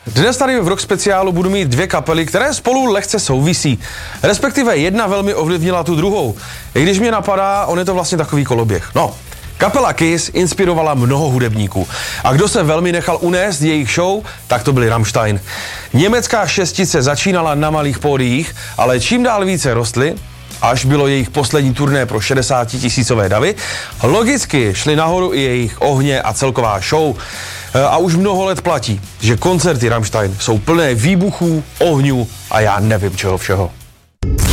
Dnes tady v Rock speciálu budu mít dvě kapely, které spolu lehce souvisí. Respektive jedna velmi ovlivnila tu druhou. I když mě napadá, on je to vlastně takový koloběh. No, kapela Kiss inspirovala mnoho hudebníků. A kdo se velmi nechal unést jejich show, tak to byli Rammstein. Německá šestice začínala na malých pódiích, ale čím dál více rostly, až bylo jejich poslední turné pro 60 000 davy, logicky šly nahoru i jejich ohně a celková show. A už mnoho let platí, že koncerty Rammstein jsou plné výbuchů, ohňů a já nevím čeho všeho.